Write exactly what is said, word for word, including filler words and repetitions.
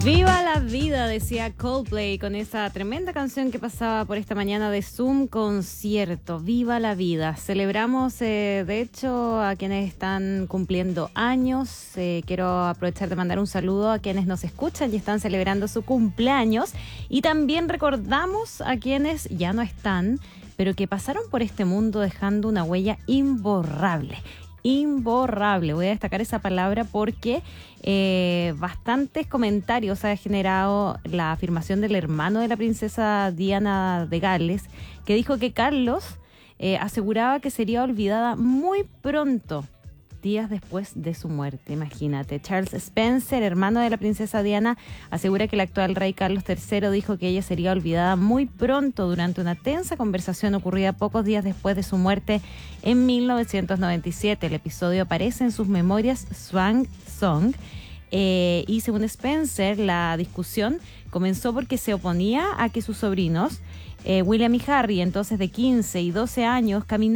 Viva la vida, decía Coldplay con esa tremenda canción que pasaba por esta mañana de Zoom concierto. Viva la vida. Celebramos, eh, de hecho, a quienes están cumpliendo años. Eh, quiero aprovechar de mandar un saludo a quienes nos escuchan y están celebrando su cumpleaños. Y también recordamos a quienes ya no están, pero que pasaron por este mundo dejando una huella imborrable. Imborrable, voy a destacar esa palabra porque eh, bastantes comentarios ha generado la afirmación del hermano de la princesa Diana de Gales, que dijo que Carlos eh, aseguraba que sería olvidada muy pronto, días después de su muerte. Imagínate, Charles Spencer, hermano de la princesa Diana, asegura que el actual rey Carlos tercero dijo que ella sería olvidada muy pronto durante una tensa conversación ocurrida pocos días después de su muerte en mil novecientos noventa y siete. El episodio aparece en sus memorias Swan Song eh, y según Spencer, la discusión comenzó porque se oponía a que sus sobrinos, eh, William y Harry, entonces de quince y doce años, caminaran